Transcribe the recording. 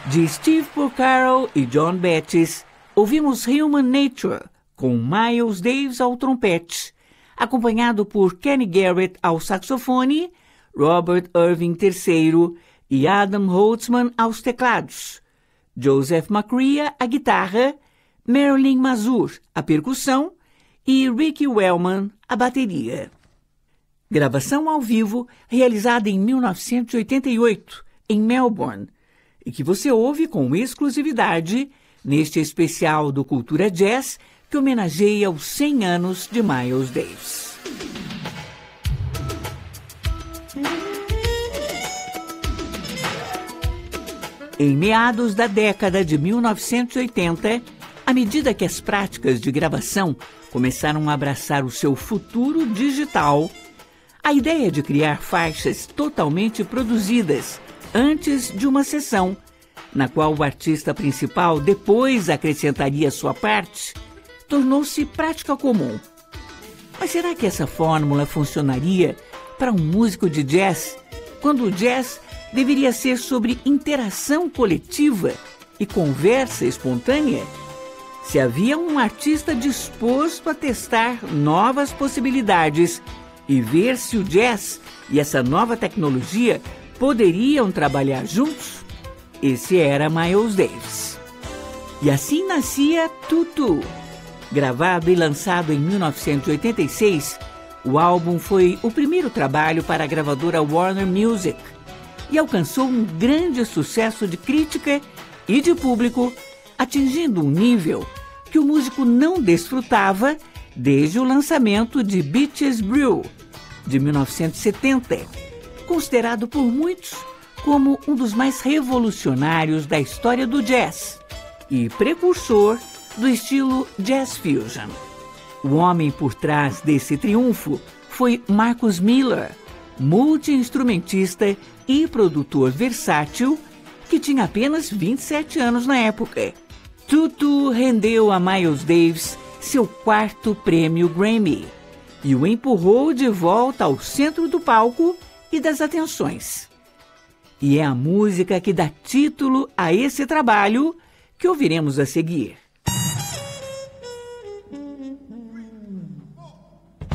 De Steve Porcaro e John Bettis, ouvimos Human Nature, com Miles Davis ao trompete, acompanhado por Kenny Garrett ao saxofone, Robert Irving III e Adam Holtzman aos teclados, Joseph McCrea à guitarra, Marilyn Mazur à percussão e Ricky Wellman à bateria. Gravação ao vivo realizada em 1988, em Melbourne, e que você ouve com exclusividade neste especial do Cultura Jazz que homenageia os 100 anos de Miles Davis. Em meados da década de 1980, à medida que as práticas de gravação começaram a abraçar o seu futuro digital, a ideia de criar faixas totalmente produzidas antes de uma sessão, na qual o artista principal depois acrescentaria sua parte, tornou-se prática comum. Mas será que essa fórmula funcionaria para um músico de jazz, quando o jazz deveria ser sobre interação coletiva e conversa espontânea? Se havia um artista disposto a testar novas possibilidades e ver se o jazz e essa nova tecnologia poderiam trabalhar juntos, esse era Miles Davis. E assim nascia Tutu. Gravado e lançado em 1986, o álbum foi o primeiro trabalho para a gravadora Warner Music e alcançou um grande sucesso de crítica e de público, atingindo um nível que o músico não desfrutava desde o lançamento de Bitches Brew, de 1970, considerado por muitos como um dos mais revolucionários da história do jazz e precursor do estilo Jazz Fusion. O homem por trás desse triunfo foi Marcus Miller, multi-instrumentista e produtor versátil que tinha apenas 27 anos na época. Tutu rendeu a Miles Davis seu 4º prêmio Grammy e o empurrou de volta ao centro do palco e das atenções. E é a música que dá título a esse trabalho que ouviremos a seguir.